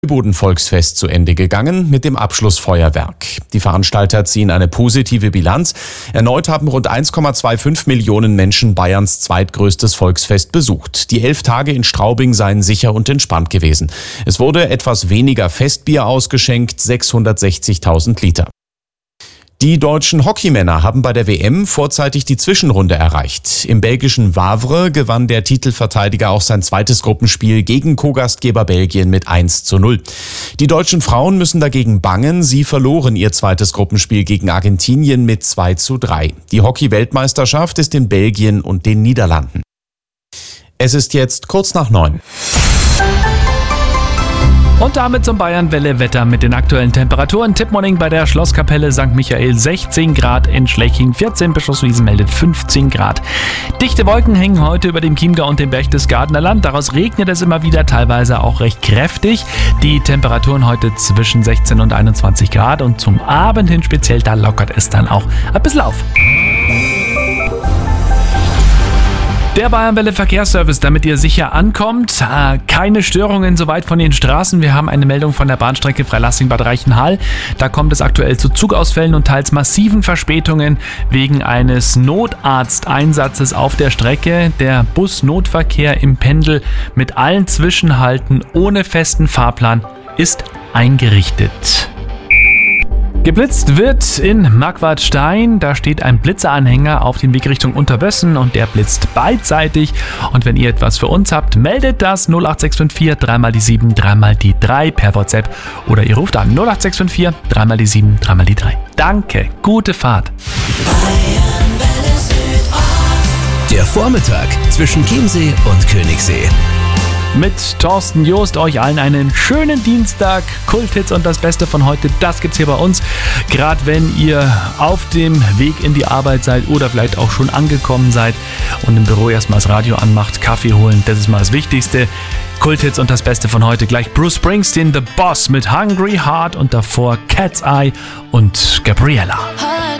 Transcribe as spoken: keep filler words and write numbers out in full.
Boden-Volksfest zu Ende gegangen mit dem Abschlussfeuerwerk. Die Veranstalter ziehen eine positive Bilanz. Erneut haben rund eins Komma fünfundzwanzig Millionen Menschen Bayerns zweitgrößtes Volksfest besucht. Die elf Tage in Straubing seien sicher und entspannt gewesen. Es wurde etwas weniger Festbier ausgeschenkt, sechshundertsechzigtausend Liter. Die deutschen Hockeymänner haben bei der W M vorzeitig die Zwischenrunde erreicht. Im belgischen Wavre gewann der Titelverteidiger auch sein zweites Gruppenspiel gegen Co-Gastgeber Belgien mit eins zu null. Die deutschen Frauen müssen dagegen bangen. Sie verloren ihr zweites Gruppenspiel gegen Argentinien mit zwei zu drei. Die Hockey-Weltmeisterschaft ist in Belgien und den Niederlanden. Es ist jetzt kurz nach neun. Und damit zum Bayern-Welle-Wetter mit den aktuellen Temperaturen. Tippmorning bei der Schlosskapelle Sankt Michael sechzehn Grad, in Schleching vierzehn, Bischofswiesen meldet fünfzehn Grad. Dichte Wolken hängen heute über dem Chiemgau und dem Berchtesgadener Land. Daraus regnet es immer wieder, teilweise auch recht kräftig. Die Temperaturen heute zwischen sechzehn und einundzwanzig Grad und zum Abend hin speziell, da lockert es dann auch ein bisschen auf. Der Bayern-Welle Verkehrsservice, damit ihr sicher ankommt. Keine Störungen soweit von den Straßen. Wir haben eine Meldung von der Bahnstrecke Freilassing-Bad Reichenhall. Da kommt es aktuell zu Zugausfällen und teils massiven Verspätungen wegen eines Notarzteinsatzes auf der Strecke. Der Bus-Notverkehr im Pendel mit allen Zwischenhalten ohne festen Fahrplan ist eingerichtet. Geblitzt wird in Marquardstein, da steht ein Blitzeranhänger auf dem Weg Richtung Unterbössen und der blitzt beidseitig. Und wenn ihr etwas für uns habt, meldet das null acht sechs fünf vier, dreimal die sieben, dreimal die drei per WhatsApp oder ihr ruft an null acht sechs fünf vier, dreimal die sieben, dreimal die drei. Danke, gute Fahrt. Der Vormittag zwischen Chiemsee und Königssee. Mit Thorsten Joost euch allen einen schönen Dienstag. Kulthits und das Beste von heute, das gibt's hier bei uns. Gerade wenn ihr auf dem Weg in die Arbeit seid oder vielleicht auch schon angekommen seid und im Büro erstmal das Radio anmacht, Kaffee holen, das ist mal das Wichtigste. Kulthits und das Beste von heute. Gleich Bruce Springsteen, The Boss mit Hungry Heart und davor Cat's Eye und Gabriella.